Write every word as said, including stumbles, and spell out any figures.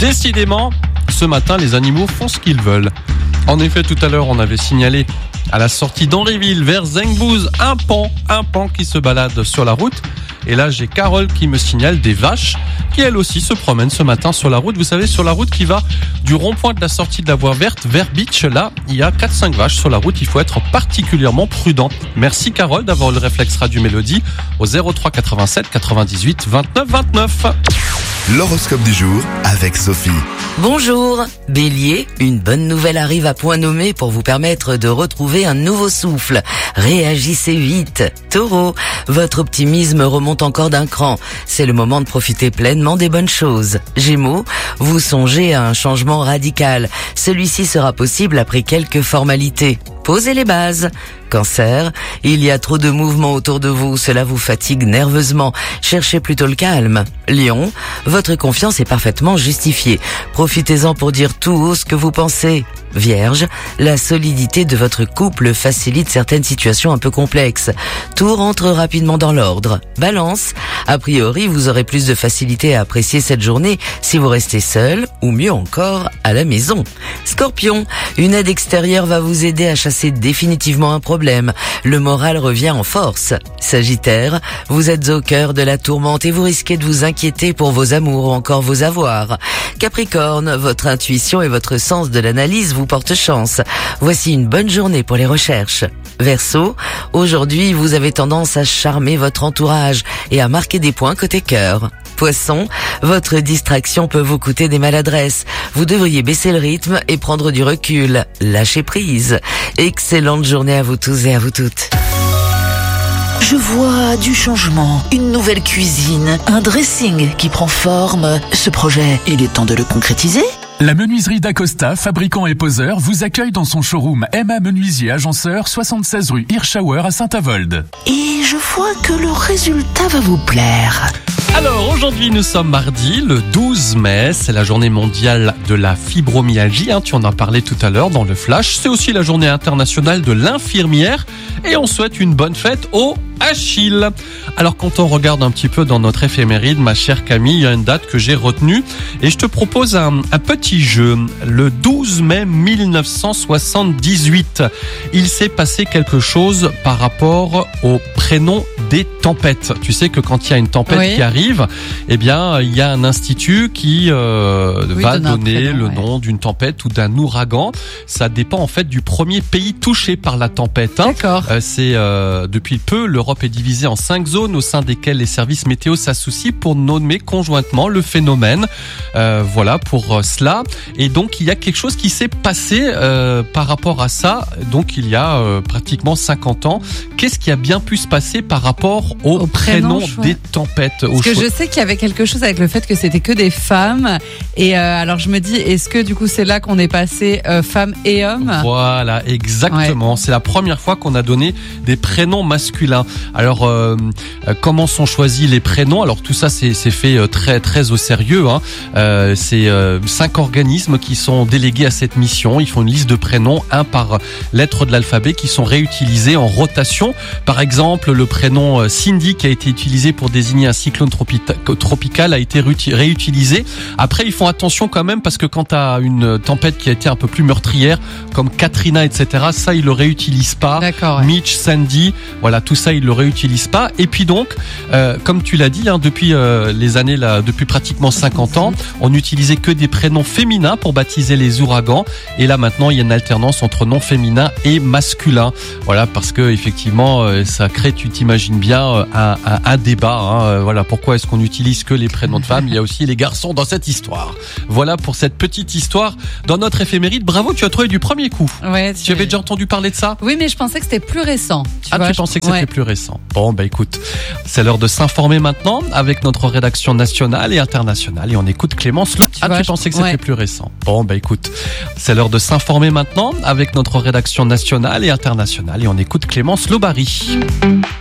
Décidément, ce matin, les animaux font ce qu'ils veulent. En effet, tout à l'heure, on avait signalé à la sortie d'Henryville vers Zengbouz un pan, un pan qui se balade sur la route. Et là, j'ai Carole qui me signale des vaches qui, elles aussi, se promènent ce matin sur la route. Vous savez, sur la route qui va du rond-point de la sortie de la voie verte vers Beach. Là, il y a quatre cinq vaches sur la route. Il faut être particulièrement prudent. Merci Carole d'avoir le réflexe Radio Mélodie au zéro trois quatre-vingt-sept quatre-vingt-dix-huit vingt-neuf vingt-neuf. L'horoscope du jour avec Sophie. Bonjour, Bélier, une bonne nouvelle arrive à point nommé pour vous permettre de retrouver un nouveau souffle. Réagissez vite. Taureau, votre optimisme remonte encore d'un cran. C'est le moment de profiter pleinement des bonnes choses. Gémeaux, vous songez à un changement radical. Celui-ci sera possible après quelques formalités. Posez les bases. Cancer, il y a trop de mouvements autour de vous, cela vous fatigue nerveusement. Cherchez plutôt le calme. Lion, votre confiance est parfaitement justifiée. Profitez-en pour dire tout haut ce que vous pensez. Vierge, la solidité de votre couple facilite certaines situations un peu complexes. Tout rentre rapidement dans l'ordre. Balance, a priori, vous aurez plus de facilité à apprécier cette journée si vous restez seul, ou mieux encore, à la maison. Scorpion, une aide extérieure va vous aider à chasser définitivement un problème. Le moral revient en force. Sagittaire, vous êtes au cœur de la tourmente et vous risquez de vous inquiéter pour vos amours ou encore vos avoirs. Capricorne, votre intuition et votre sens de l'analyse vous portent chance. Voici une bonne journée pour les recherches. Verseau, aujourd'hui vous avez tendance à charmer votre entourage et à marquer des points côté cœur. Poisson, votre distraction peut vous coûter des maladresses. Vous devriez baisser le rythme et prendre du recul. Lâchez prise. Excellente journée à vous tous et à vous toutes. Je vois du changement, une nouvelle cuisine, un dressing qui prend forme. Ce projet, il est temps de le concrétiser ? La menuiserie d'Acosta, fabricant et poseur, vous accueille dans son showroom M A Menuisier Agenceur, soixante-seize rue Hirschauer à Saint-Avold. Et je vois que le résultat va vous plaire. Alors aujourd'hui nous sommes mardi le douze mai, c'est la journée mondiale de la fibromyalgie, hein, tu en as parlé tout à l'heure dans le flash, c'est aussi la journée internationale de l'infirmière et on souhaite une bonne fête au Achille. Alors quand on regarde un petit peu dans notre éphéméride, ma chère Camille, il y a une date que j'ai retenue et je te propose un, un petit jeu. Le douze mai mille neuf cent soixante-dix-huit, il s'est passé quelque chose par rapport au prénom des tempêtes. Tu sais que quand il y a une tempête oui. qui arrive, eh bien il y a un institut qui euh, oui, va donner prénom, le ouais. nom d'une tempête ou d'un ouragan. Ça dépend en fait du premier pays touché par la tempête. Hein. D'accord. Euh, c'est euh, depuis peu l'Europe est divisée en cinq zones au sein desquelles les services météo s'associent pour nommer conjointement le phénomène. Euh, voilà pour cela. Et donc il y a quelque chose qui s'est passé euh, par rapport à ça. Donc il y a euh, pratiquement cinquante ans. Qu'est-ce qui a bien pu se passer par rapport au, au prénom, prénom des tempêtes? Parce que je sais qu'il y avait quelque chose avec le fait que c'était que des femmes. Et euh, alors je me dis, est-ce que du coup c'est là qu'on est passé euh, femmes et hommes? Voilà, exactement. Ouais. C'est la première fois qu'on a donné des prénoms masculins. Alors euh, comment sont choisis les prénoms? Alors tout ça c'est, c'est fait très très au sérieux. Hein. Euh, c'est euh, cinq organismes qui sont délégués à cette mission. Ils font une liste de prénoms, un par lettre de l'alphabet, qui sont réutilisés en rotation. Par exemple, le prénom Cindy qui a été utilisé pour désigner un cyclone tropi- tropical a été réutilisé. Après, ils font attention quand même parce que quand tu as une tempête qui a été un peu plus meurtrière, comme Katrina, et cetera, ça, ils le réutilisent pas. D'accord, ouais. Mitch, Sandy, voilà, tout ça, ils le réutilisent pas. Et puis donc, euh, comme tu l'as dit, hein, depuis euh, les années là, depuis pratiquement cinquante ans, on n'utilisait que des prénoms féminins pour baptiser les ouragans. Et là, maintenant, il y a une alternance entre noms féminins et masculins. Voilà, parce que effectivement, euh, ça crée, tu t'imagines bien, euh, un, un, un débat. Hein, voilà, pourquoi est-ce qu'on n'utilise que les prénoms de femmes? Il y a aussi les garçons dans cette histoire. Voilà pour cette petite histoire dans notre éphéméride. Bravo, tu as trouvé du premier coup. Ouais, tu avais déjà entendu parler de ça? Oui, mais je pensais que c'était plus récent. Tu ah, vois, tu je... pensais que ouais. c'était plus récent. Bon, bah écoute, c'est l'heure de s'informer maintenant avec notre rédaction nationale et internationale. Et on écoute Clémence Lo... Tu ah, vois, tu pensais que ouais. c'était plus récent. Bon, bah écoute, c'est l'heure de s'informer maintenant avec notre rédaction nationale et internationale. Et on écoute Clémence Lobary.